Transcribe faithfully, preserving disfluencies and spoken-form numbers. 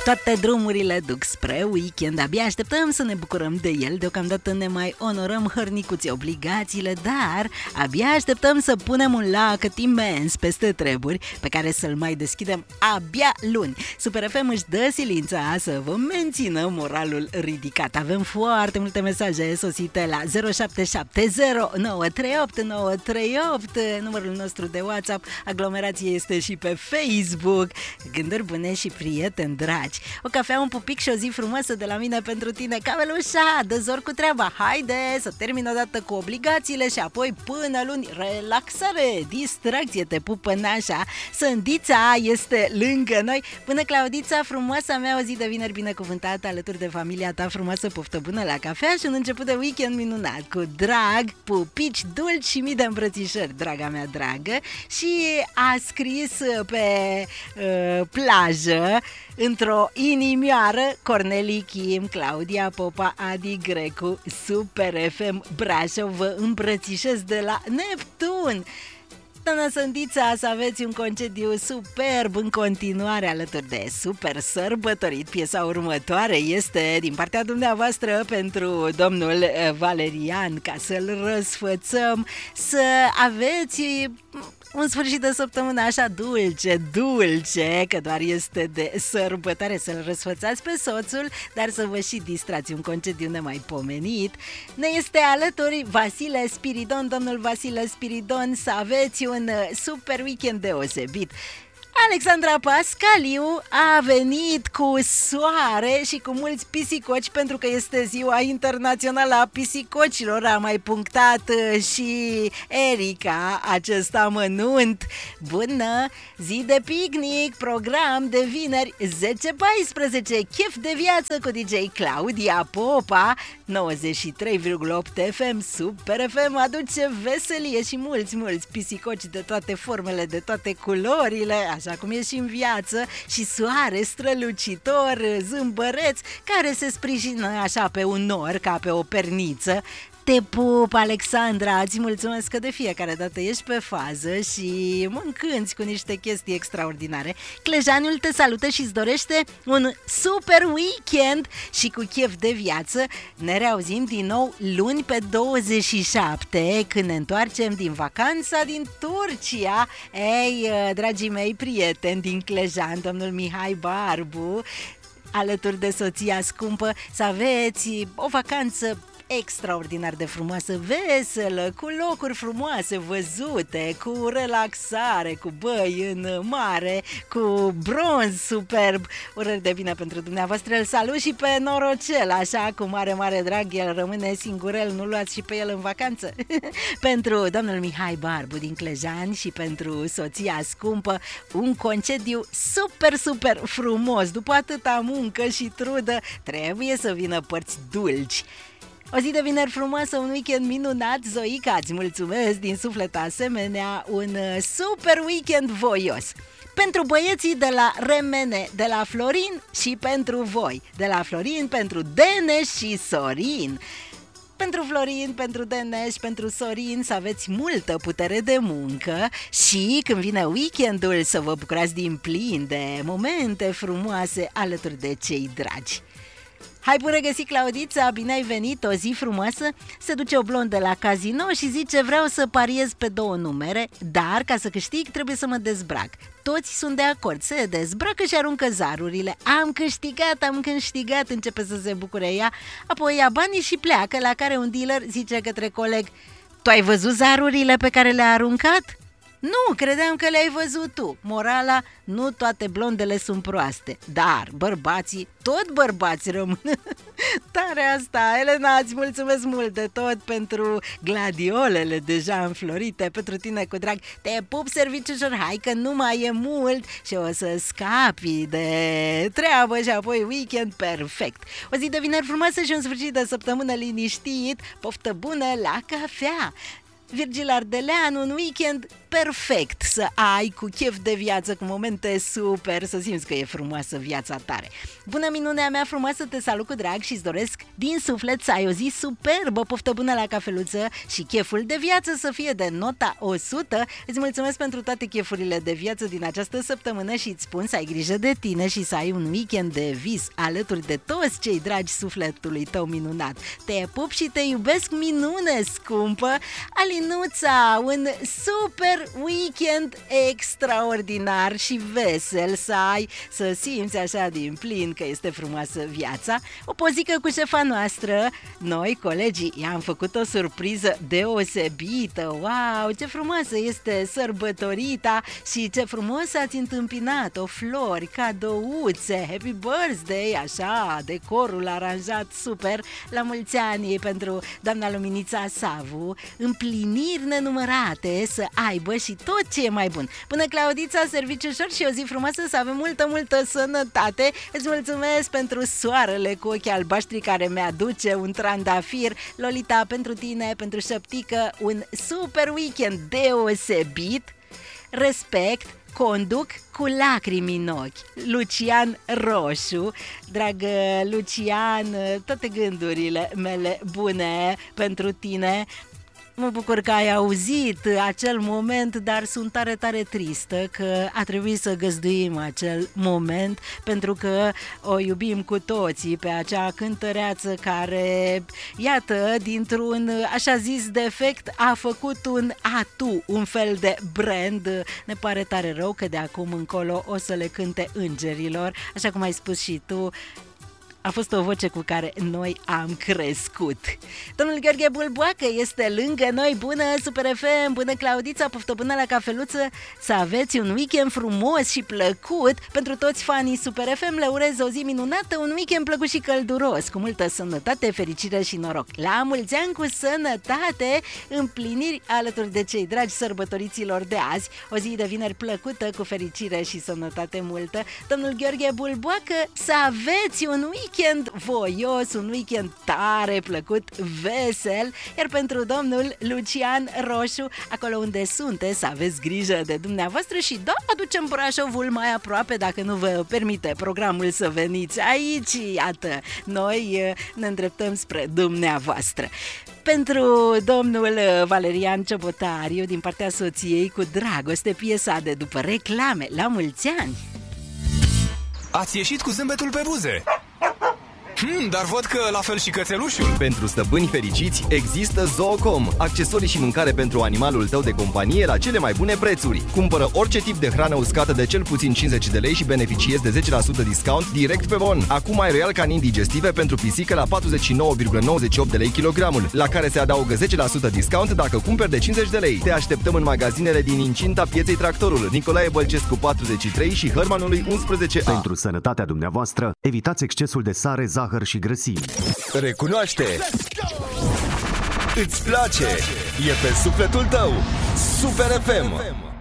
Toate drumurile duc spre weekend, abia așteptăm să ne bucurăm de el. Deocamdată ne mai onorăm hărnicuți obligațiile, dar abia așteptăm să punem un lacăt imens peste treburi pe care să-l mai deschidem abia luni. Super F M își dă silința să vă mențină moralul ridicat. Avem foarte multe mesaje sosite la zero șapte șapte zero nouă trei opt nouă trei opt, numărul nostru de WhatsApp. Aglomerație este și pe Facebook. Gânduri bune și prieteni dragi. O cafea, un pupic și o zi frumoasă de la mine pentru tine, Camelușa, dă zor cu treaba. Haide să termin odată cu obligațiile și apoi până luni relaxare, distracție, te pupă nașa. Sândița este lângă noi. Până Claudița, frumoasa mea, o zi de vineri binecuvântată alături de familia ta frumoasă, poftă bună la cafea și un început de weekend minunat. Cu drag, pupici dulci și mii de îmbrățișări, draga mea dragă. Și a scris pe uh, plajă, într-o inimioară, Cornelii Kim, Claudia Popa, Adi Grecu, Super F M Brașov, vă îmbrățișez de la Neptun. Doamna Sândița, să aveți un concediu superb în continuare alături de super sărbătorit. Piesa următoare este din partea dumneavoastră pentru domnul Valerian, ca să-l răsfățăm, să aveți un sfârșit de săptămână așa dulce, dulce, că doar este de sărbătoare, să-l răsfățați pe soțul, dar să vă și distrați, un concediu nemaipomenit. Ne este alături Vasile Spiridon, domnul Vasile Spiridon, să aveți un super weekend deosebit. Alexandra Pascaliu a venit cu soare și cu mulți pisicoci pentru că este ziua internațională a pisicocilor. A mai punctat și Erica acest amănunt. Bună! Zi de picnic, program de vineri zece paisprezece, chef de viață cu D J Claudia Popa. Nouăzeci și trei virgulă opt F M, Super F M aduce veselie și mulți, mulți pisicoci de toate formele, de toate culorile, așa cum e și în viață, și soare strălucitor, zâmbăreț, care se sprijină așa pe un nor, ca pe o perniță. Te pup, Alexandra, îți mulțumesc că de fiecare dată ești pe fază și mă încânți cu niște chestii extraordinare. Clejaniul te salută și îți dorește un super weekend și cu chef de viață. Ne reauzim din nou luni pe douăzeci și șapte, când ne întoarcem din vacanța din Turcia. Ei, dragii mei prieteni din Clejan, domnul Mihai Barbu, alături de soția scumpă, să aveți o vacanță extraordinar de frumoasă, veselă, cu locuri frumoase văzute, cu relaxare, cu băi în mare, cu bronz superb. Urări de bine pentru dumneavoastră. Îl salut și pe Norocel, așa, cu mare, mare drag, el rămâne singurel, nu luați și pe el în vacanță. Pentru domnul Mihai Barbu din Clejani și pentru soția scumpă, un concediu super, super frumos. După atâta muncă și trudă, trebuie să vină părți dulci. O zi de vineri frumoasă, un weekend minunat. Zoica, îți mulțumesc din suflet asemenea, un super weekend voios. Pentru băieții de la Remene, de la Florin și pentru voi. De la Florin, pentru Deneș și Sorin. Pentru Florin, pentru Deneș, pentru Sorin, să aveți multă putere de muncă și când vine weekendul să vă bucurați din plin de momente frumoase alături de cei dragi. Hai, bună găsit, Claudița, bine ai venit, o zi frumoasă. Se duce o blondă la casino și zice: vreau să pariez pe două numere, dar ca să câștig trebuie să mă dezbrac. Toți sunt de acord, se dezbracă și aruncă zarurile. Am câștigat, am câștigat, începe să se bucure ea. Apoi ia banii și pleacă, la care un dealer zice către coleg: tu ai văzut zarurile pe care le-a aruncat? Nu, credeam că le-ai văzut tu. Morala, nu toate blondele sunt proaste, dar bărbații, tot bărbați rămân. Tare asta, Elena, îți mulțumesc mult de tot pentru gladiolele deja înflorite, pentru tine cu drag. Te pup, serviciușor, hai că nu mai e mult și o să scapi de treabă și apoi weekend perfect. O zi de vineri frumoasă și un sfârșit de săptămână liniștit, poftă bună la cafea. Virgil Ardelean, un weekend perfect să ai, cu chef de viață, cu momente super, să simți că e frumoasă viața tare. Bună minunea mea frumoasă, te salut cu drag și îți doresc din suflet să ai o zi superbă, poftă bună la cafeluță și cheful de viață să fie de nota o sută. Îți mulțumesc pentru toate chefurile de viață din această săptămână și îți spun să ai grijă de tine și să ai un weekend de vis alături de toți cei dragi sufletului tău minunat. Te pup și te iubesc, minune scumpă! Alinuța, un super weekend extraordinar și vesel să ai, să simți așa din plin că este frumoasă viața. O pozică cu șefa noastră, noi, colegii, i-am făcut o surpriză deosebită. Wow, ce frumoasă este sărbătorita și ce frumos ați întâmpinat-o, flori, cadouțe, happy birthday, așa, decorul aranjat super, la mulți ani pentru doamna Luminița Savu, împliniri nenumărate să aibă și tot ce e mai bun. Până Claudița, serviciu ușor și o zi frumoasă, să avem multă, multă sănătate. Îți mulțumesc pentru soarele cu ochii albaștri care mi-aduce un trandafir. Lolita, pentru tine, pentru Șăptică, un super weekend deosebit. Respect, conduc cu lacrimi în ochi. Lucian Roșu. Dragă Lucian, toate gândurile mele bune pentru tine. Mă bucur că ai auzit acel moment, dar sunt tare, tare tristă că a trebuit să găzduim acel moment, pentru că o iubim cu toții pe acea cântăreață care, iată, dintr-un așa zis defect a făcut un atu, un fel de brand. Ne pare tare rău că de acum încolo o să le cânte îngerilor, așa cum ai spus și tu. A fost o voce cu care noi am crescut. Domnul Gheorghe Bulboacă este lângă noi. Bună Super F M, bună Claudița, poftă bună la cafeluță. Să aveți un weekend frumos și plăcut. Pentru toți fanii Super F M le urez o zi minunată, un weekend plăcut și călduros, cu multă sănătate, fericire și noroc. La mulți ani cu sănătate, împliniri alături de cei dragi sărbătoriților de azi. O zi de vineri plăcută, cu fericire și sănătate multă. Domnul Gheorghe Bulboacă, să aveți un weekend weekend voios, un weekend tare plăcut, vesel. Iar pentru domnul Lucian Roșu, acolo unde sunteți, să aveți grijă de dumneavoastră și da, aducem Brașovul mai aproape, dacă nu vă permite programul să veniți aici. Iată, noi ne îndreptăm spre dumneavoastră. Pentru domnul Valerian Ciobotariu, din partea soției, cu dragoste, piesa de după reclame. La mulți ani! Ați ieșit cu zâmbetul pe buze. Hmm, dar văd că la fel și cățelușul. Pentru stăpâni fericiți există Zoocom, accesorii și mâncare pentru animalul tău de companie la cele mai bune prețuri. Cumpără orice tip de hrană uscată de cel puțin cincizeci de lei și beneficiezi de zece la sută discount direct pe bon. Acum ai Royal Canin digestive pentru pisică la patruzeci și nouă virgulă nouăzeci și opt de lei kilogramul, la care se adaugă zece la sută discount dacă cumperi de cincizeci de lei. Te așteptăm în magazinele din incinta pieței Tractorul, Nicolae Bălcescu patruzeci și trei și Hărmanului unsprezece A. Pentru sănătatea dumneavoastră, evitați excesul de sare, zahăr și grăsimi. Recunoaște! Îți place! E pe sufletul tău! Super F M!